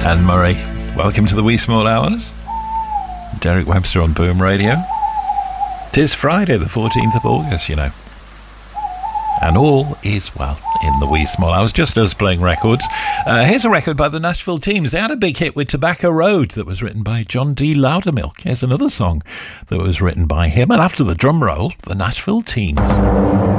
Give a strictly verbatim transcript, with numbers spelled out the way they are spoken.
Anne Murray, welcome to the Wee Small Hours. Derek Webster on Boom Radio. 'Tis Friday the fourteenth of August, you know. And all is well in the Wee Small Hours, just us playing records. Uh, here's a record by the Nashville Teens. They had a big hit with Tobacco Road that was written by John D. Loudermilk. Here's another song that was written by him. And after the drum roll, the Nashville Teens.